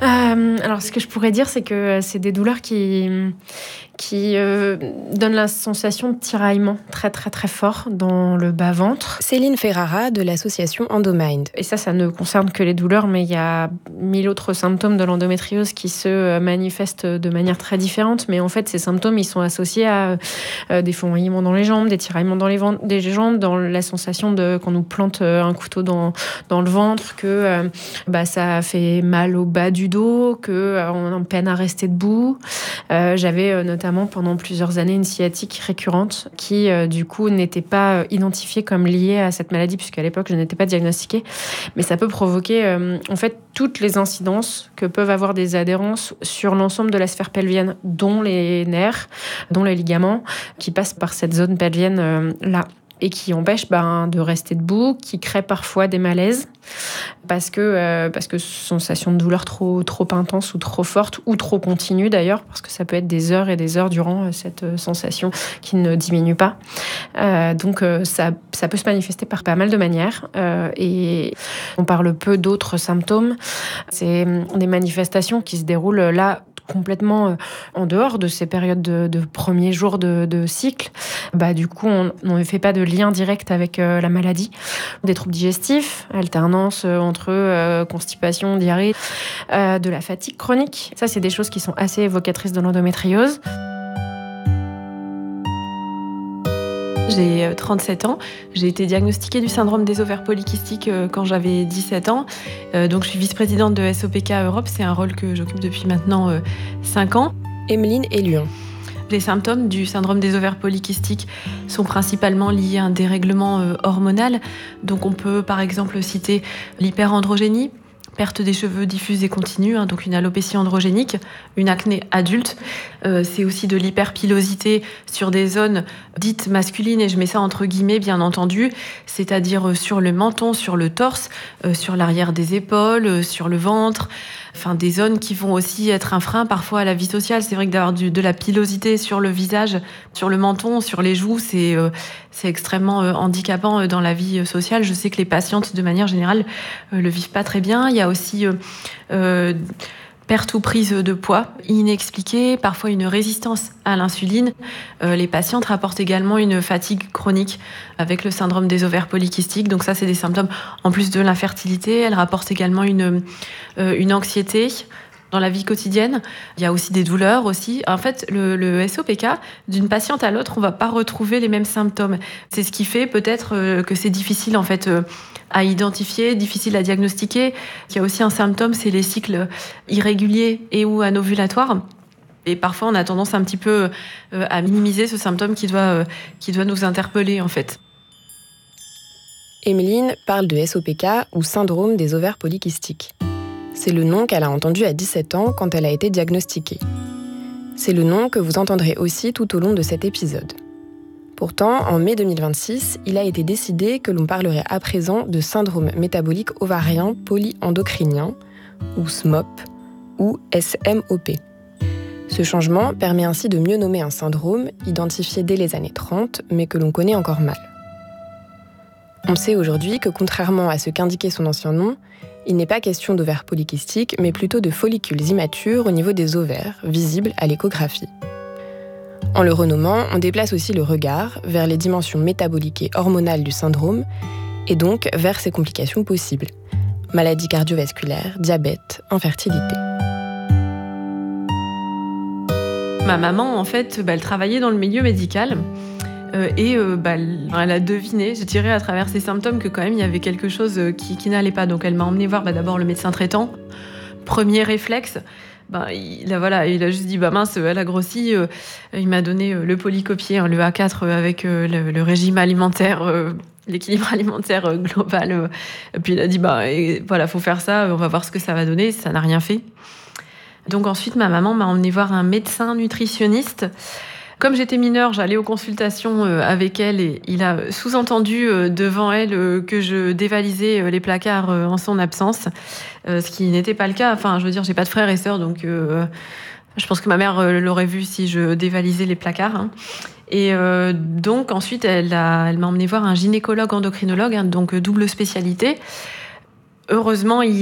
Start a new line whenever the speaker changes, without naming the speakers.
Alors, ce que je pourrais dire, c'est que c'est des douleurs qui donnent la sensation de tiraillement très, très, très fort dans le bas-ventre.
Céline Ferrara de l'association Endomind.
Et ça ne concerne que les douleurs, mais il y a 1000 autres symptômes de l'endométriose qui se manifestent de manière très différente. Mais en fait, ces symptômes, ils sont associés à des fourmillements dans les jambes, des tiraillements dans les jambes, dans la sensation qu'on nous plante un couteau dans le ventre, que ça fait mal au bas du dos, qu'on a peine à rester debout. J'avais notamment pendant plusieurs années une sciatique récurrente qui, du coup, n'était pas identifiée comme liée à cette maladie, puisqu'à l'époque, je n'étais pas diagnostiquée. Mais ça peut provoquer, en fait, toutes les incidences que peuvent avoir des adhérences sur l'ensemble de la sphère pelvienne, dont les nerfs, dont les ligaments, qui passent par cette zone pelvienne là. Et qui empêche de rester debout, qui crée parfois des malaises, parce que sensation de douleur trop intense ou trop forte, ou trop continue d'ailleurs, parce que ça peut être des heures et des heures durant cette sensation qui ne diminue pas. Donc ça peut se manifester par pas mal de manières, et on parle peu d'autres symptômes. C'est des manifestations qui se déroulent là, complètement en dehors de ces périodes de premiers jours de cycle. Du coup, on ne fait pas de lien direct avec la maladie. Des troubles digestifs, alternance entre constipation, diarrhée, de la fatigue chronique. Ça, c'est des choses qui sont assez évocatrices de l'endométriose.
J'ai 37 ans. J'ai été diagnostiquée du syndrome des ovaires polykystiques quand j'avais 17 ans. Donc je suis vice-présidente de SOPK Europe. C'est un rôle que j'occupe depuis maintenant 5 ans.
Emeline Elion.
Les symptômes du syndrome des ovaires polykystiques sont principalement liés à un dérèglement hormonal. Donc on peut par exemple citer l'hyperandrogénie, perte des cheveux diffuse et continue, donc une alopécie androgénique, une acné adulte. C'est aussi de l'hyperpilosité sur des zones dites masculines, et je mets ça entre guillemets bien entendu, c'est-à-dire sur le menton, sur le torse, sur l'arrière des épaules, sur le ventre. Enfin, des zones qui vont aussi être un frein parfois à la vie sociale. C'est vrai que d'avoir de la pilosité sur le visage, sur le menton, sur les joues, c'est extrêmement handicapant dans la vie sociale. Je sais que les patientes, de manière générale, le vivent pas très bien. Il y a aussi perte ou prise de poids inexpliquée, parfois une résistance à l'insuline. Les patientes rapportent également une fatigue chronique avec le syndrome des ovaires polykystiques. Donc ça, c'est des symptômes en plus de l'infertilité. Elles rapportent également une anxiété dans la vie quotidienne. Il y a aussi des douleurs aussi. En fait, le SOPK, d'une patiente à l'autre, on va pas retrouver les mêmes symptômes. C'est ce qui fait peut-être que c'est difficile en fait à identifier, difficile à diagnostiquer. Il y a aussi un symptôme, c'est les cycles irréguliers et ou anovulatoires. Et parfois, on a tendance un petit peu à minimiser ce symptôme qui doit nous interpeller en fait.
Emeline parle de SOPK ou syndrome des ovaires polykystiques. C'est le nom qu'elle a entendu à 17 ans quand elle a été diagnostiquée. C'est le nom que vous entendrez aussi tout au long de cet épisode. Pourtant, en mai 2026, il a été décidé que l'on parlerait à présent de syndrome métabolique ovarien polyendocrinien, ou SMOP, ou SMOP. Ce changement permet ainsi de mieux nommer un syndrome identifié dès les années 30, mais que l'on connaît encore mal. On sait aujourd'hui que contrairement à ce qu'indiquait son ancien nom, il n'est pas question d'ovaires polykystiques, mais plutôt de follicules immatures au niveau des ovaires, visibles à l'échographie. En le renommant, on déplace aussi le regard vers les dimensions métaboliques et hormonales du syndrome, et donc vers ses complications possibles. Maladies cardiovasculaires, diabète, infertilité.
Ma maman, en fait, elle travaillait dans le milieu médical. Elle a deviné, je dirais, à travers ses symptômes que quand même il y avait quelque chose qui n'allait pas. Donc elle m'a emmenée voir d'abord le médecin traitant. Premier réflexe, il a juste dit mince, elle a grossi. Il m'a donné le polycopier, le A4 avec le régime alimentaire, l'équilibre alimentaire global. Puis il a dit faut faire ça, on va voir ce que ça va donner. Ça n'a rien fait. Donc ensuite ma maman m'a emmenée voir un médecin nutritionniste. Comme j'étais mineure, j'allais aux consultations avec elle et il a sous-entendu devant elle que je dévalisais les placards en son absence, ce qui n'était pas le cas. Enfin, je veux dire, j'ai pas de frères et sœurs, donc je pense que ma mère l'aurait vu si je dévalisais les placards. Et donc ensuite, elle m'a emmenée voir un gynécologue endocrinologue, donc double spécialité. Heureusement,